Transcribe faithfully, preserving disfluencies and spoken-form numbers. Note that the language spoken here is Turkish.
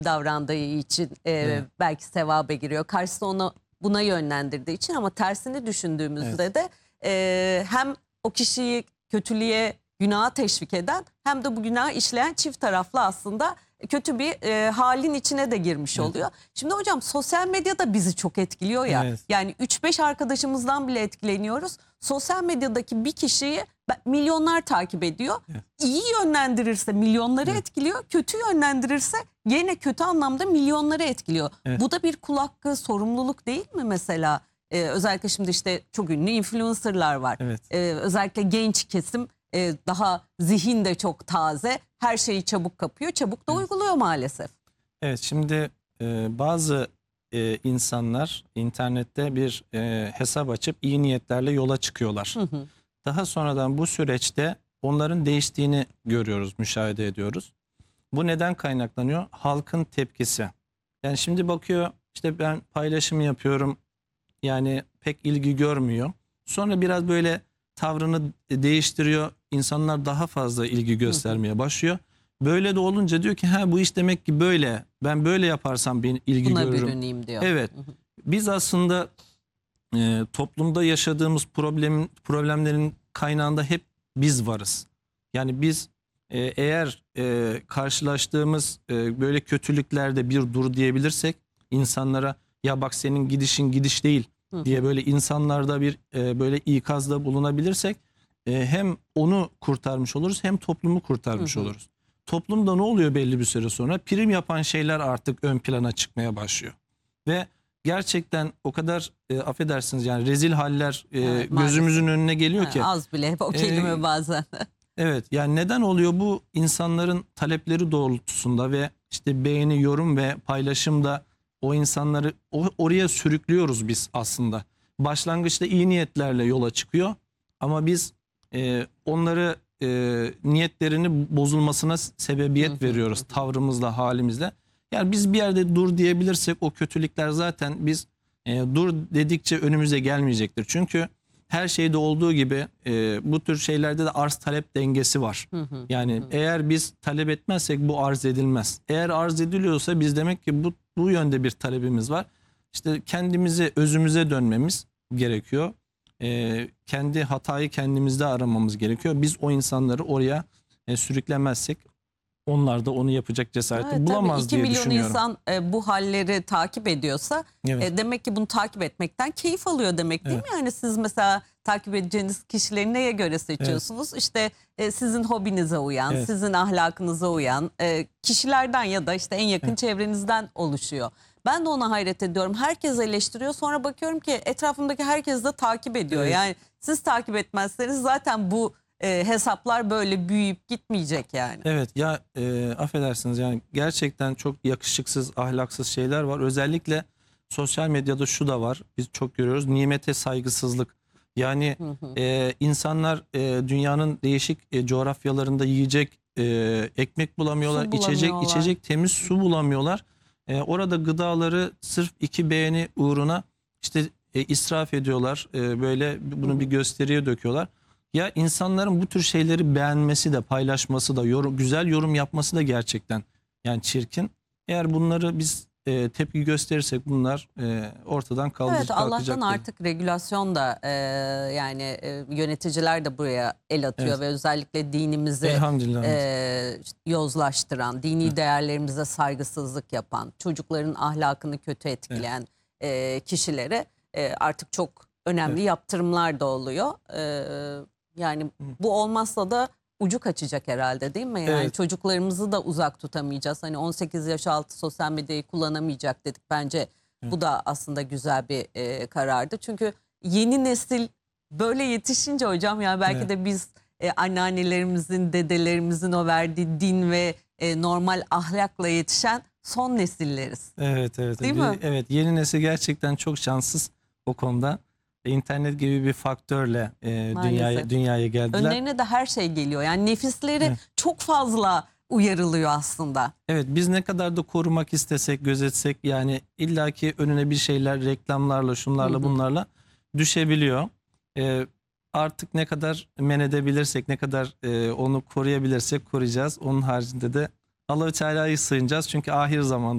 davrandığı için e, Evet. belki sevaba giriyor. Karşısı onu buna yönlendirdiği için, ama tersini düşündüğümüzde Evet. de e, hem o kişiyi kötülüğe, günaha teşvik eden hem de bu günahı işleyen çift taraflı aslında kötü bir e, halin içine de girmiş Evet. oluyor. Şimdi hocam, sosyal medya da bizi çok etkiliyor ya. Evet. Yani üç beş arkadaşımızdan bile etkileniyoruz. Sosyal medyadaki bir kişiyi milyonlar takip ediyor. Evet. İyi yönlendirirse milyonları Evet. etkiliyor. Kötü yönlendirirse gene kötü anlamda milyonları etkiliyor. Evet. Bu da bir kul hakkı, sorumluluk değil mi mesela? Ee, özellikle şimdi işte çok ünlü influencerlar var. Evet. Ee, özellikle genç kesim e, daha zihin de çok taze. Her şeyi çabuk kapıyor, çabuk da Evet. uyguluyor maalesef. Evet, şimdi e, bazı e, insanlar internette bir e, hesap açıp iyi niyetlerle yola çıkıyorlar. Hı hı. Daha sonradan bu süreçte onların değiştiğini görüyoruz, müşahede ediyoruz. Bu neden kaynaklanıyor? Halkın tepkisi. Yani şimdi bakıyor, işte ben paylaşım yapıyorum, yani pek ilgi görmüyor. Sonra biraz böyle tavrını değiştiriyor. İnsanlar daha fazla ilgi göstermeye başlıyor. Böyle de olunca diyor ki ha bu iş demek ki böyle. Ben böyle yaparsam ben ilgi Buna görürüm. bürüneyim diyor. Evet. Hı hı. Biz aslında e, toplumda yaşadığımız problemin problemlerin kaynağında hep biz varız. Yani biz e, eğer e, karşılaştığımız e, böyle kötülüklerde bir dur diyebilirsek, insanlara ya bak senin gidişin gidiş değil diye böyle insanlarda bir e, böyle ikazda bulunabilirsek e, hem onu kurtarmış oluruz hem toplumu kurtarmış Hı hı. oluruz. Toplumda ne oluyor belli bir süre sonra? Prim yapan şeyler artık ön plana çıkmaya başlıyor. Ve gerçekten o kadar e, affedersiniz yani rezil haller e, Evet, gözümüzün maalesef. önüne geliyor Ha, ki. az bile o kelime Ee, bazen. Evet, yani neden oluyor bu? İnsanların talepleri doğrultusunda ve işte beğeni, yorum ve paylaşımda o insanları o- oraya sürüklüyoruz biz aslında. Başlangıçta iyi niyetlerle yola çıkıyor ama biz e, onları e, niyetlerini bozulmasına sebebiyet veriyoruz tavrımızla, halimizle. Yani biz bir yerde dur diyebilirsek o kötülükler zaten biz e, dur dedikçe önümüze gelmeyecektir. Çünkü her şeyde olduğu gibi e, bu tür şeylerde de arz talep dengesi var. Hı hı, Yani hı. eğer biz talep etmezsek bu arz edilmez. Eğer arz ediliyorsa biz demek ki bu, bu yönde bir talebimiz var. İşte kendimize, özümüze dönmemiz gerekiyor. E, kendi hatayı kendimizde aramamız gerekiyor. Biz o insanları oraya e, sürüklemezsek onlar da onu yapacak cesareti Evet, tabii bulamaz iki diye milyon düşünüyorum. insan e, bu halleri takip ediyorsa Evet. e, demek ki bunu takip etmekten keyif alıyor demek değil Evet. mi? Yani siz mesela takip edeceğiniz kişileri neye göre seçiyorsunuz? İşte e, sizin hobinize uyan, Evet. sizin ahlakınıza uyan e, kişilerden ya da işte en yakın Evet. çevrenizden oluşuyor. Ben de ona hayret ediyorum. Herkes eleştiriyor. Sonra bakıyorum ki etrafımdaki herkes de takip ediyor. Evet. Yani siz takip etmezseniz zaten bu e, hesaplar böyle büyüyüp gitmeyecek yani. Evet ya e, affedersiniz yani gerçekten çok yakışıksız, ahlaksız şeyler var. Özellikle sosyal medyada şu da var. Biz çok görüyoruz. Nimete saygısızlık. Yani Hı hı. e, insanlar e, dünyanın değişik e, coğrafyalarında yiyecek, e, ekmek bulamıyorlar, Su içecek, bulamıyorlar. içecek temiz su bulamıyorlar. E, orada gıdaları sırf iki beğeni uğruna işte e, israf ediyorlar. E, böyle bunu bir gösteriye döküyorlar. Ya insanların bu tür şeyleri beğenmesi de, paylaşması da, yorum, güzel yorum yapması da gerçekten yani çirkin. Eğer bunları biz e, tepki gösterirsek bunlar e, ortadan kaldır, Evet, Allah'tan kalkacaktır. artık regülasyon da e, yani e, yöneticiler de buraya el atıyor Evet. ve özellikle dinimizi Elhamdülillah. e, yozlaştıran, dini Evet. değerlerimize saygısızlık yapan, çocukların ahlakını kötü etkileyen e, kişilere e, artık çok önemli Evet. yaptırımlar da oluyor. E, yani bu olmazsa da ucu kaçacak herhalde değil mi? Yani Evet. çocuklarımızı da uzak tutamayacağız. Hani on sekiz yaş altı sosyal medyayı kullanamayacak dedik. Bence Evet. bu da aslında güzel bir e, karardı. Çünkü yeni nesil böyle yetişince hocam, yani belki Evet. de biz e, anneannelerimizin, dedelerimizin o verdiği din ve e, normal ahlakla yetişen son nesilleriz. Evet, evet. Değil Bir- mi? Evet, yeni nesil gerçekten çok şanssız o konuda. İnternet gibi bir faktörle e, dünyaya Maalesef. dünyaya geldiler. Önlerine de her şey geliyor. Yani nefisleri Evet. çok fazla uyarılıyor aslında. Evet, biz ne kadar da korumak istesek, gözetsek yani illaki önüne bir şeyler reklamlarla, şunlarla, Hı hı. bunlarla düşebiliyor. Ee, artık ne kadar men edebilirsek, ne kadar e, onu koruyabilirsek koruyacağız. Onun haricinde de Allah-u Teala'yı sığınacağız. Çünkü ahir zaman